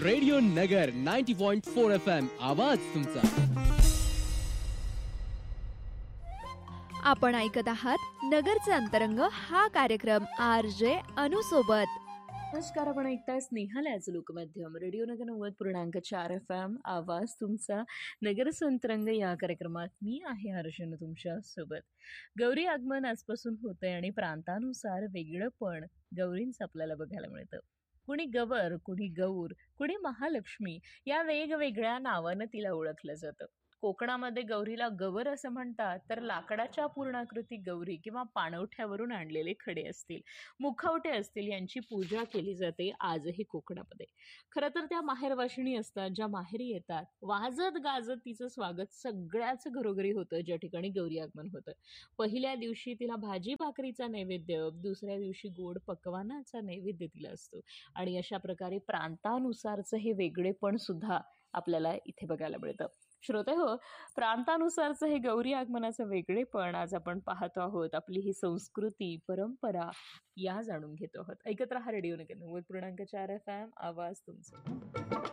Radio नगर 90.4 FM आवाज तुमचा. आपण ऐकत आहात नगरचे अंतरंग हा कार्यक्रम RJ अनु सोबत. नमस्कार, आपण ऐकताय स्नेहालयाचं लोकमाध्यम रेडिओ नगर 90.4 FM आवाज तुमचा. नगर संतरंग या कार्यक्रमात मी आहे हर्षन तुमच्या सोबत. गौरी आगमन आजपासून होतंय आणि प्रांतानुसार वेगळं पण गौरींचं आपल्याला बघायला मिळतं. कुणी गवर, कुणी गौर, कुणी महालक्ष्मी या वेगवेगळ्या नावानं तिला ओळखलं जातं. कोकणामध्ये गौरीला गवर असं म्हणतात, तर लाकडाच्या पूर्णाकृती गौरी किंवा पाणवठ्यावरून आणलेले खडे असतील, मुखवटे असतील यांची पूजा केली जाते आजही कोकणामध्ये. खरं तर त्या माहेरवाशिणी असतात, ज्या माहेरी येतात वाजत गाजत तिचं स्वागत सगळ्याच घरोघरी होतं ज्या ठिकाणी गौरी आगमन होतं. पहिल्या दिवशी तिला भाजी भाकरीचा नैवेद्य, दुसऱ्या दिवशी गोड पक्वानाचा नैवेद्य तिला असतो आणि अशा प्रकारे प्रांतानुसारचं हे वेगळेपण सुद्धा आपल्याला इथे बघायला मिळतं. श्रोतेहो, प्रांतानुसारचं हे गौरी आगमनाचं वेगळेपण आज आपण पाहतो आहोत. आपली ही संस्कृती, परंपरा या जाणून घेतो आहोत. ऐकत रहा रेडिओ नगर 90.4 FM आवाज तुमचा.